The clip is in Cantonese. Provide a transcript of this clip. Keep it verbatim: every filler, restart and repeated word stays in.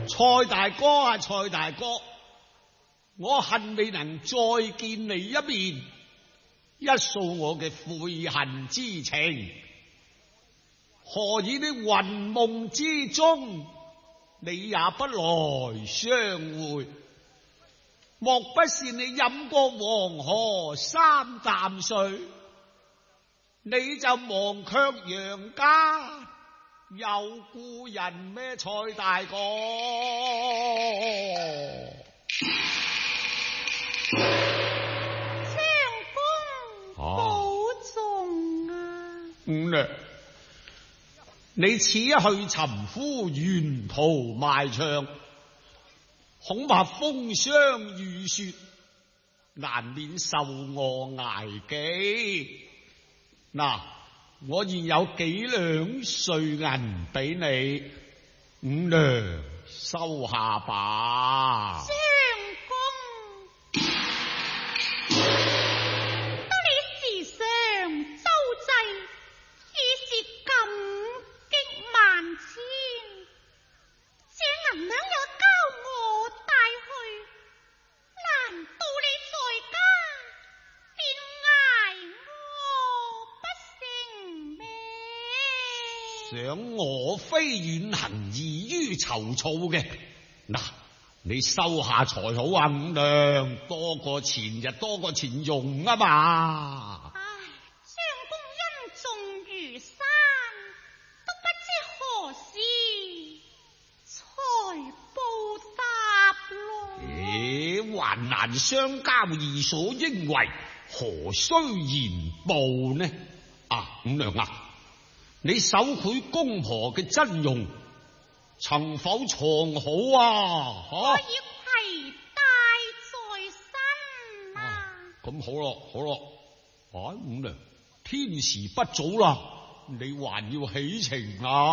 蔡大哥啊，蔡大哥，我恨未能再見你一面，一掃我嘅悔恨之情。何以呢雲夢之中，你也不來相會？莫不是你飲過黃河三啖水，你就忘卻楊家有故人咩？蔡大哥， 相公保重啊！ 五娘，你此一去尋夫，沿途賣唱，恐怕風霜雨雪，難免受餓捱飢。嗱，我現有幾兩碎銀俾你，五娘收下吧。 相公，得你時常周濟，自是感激萬千。這銀兩也交我帶去，難道你在家便捱我不成咩？ 想我非遠行異於籌措嘅，嗱，你收下才好啊，五娘，多過錢就多過錢用啊嘛。 唉，相公恩重如山，都不知何時才報答咯。 咦，患難相交，義所應為，何須言報呢？啊，五娘啊，你手繪公婆嘅真容，曾否藏好啊？吓、 可以攜帶在身啊！ 咁、啊、好咯，好咯。啊，五娘，天時不早啦，你還要起程啊？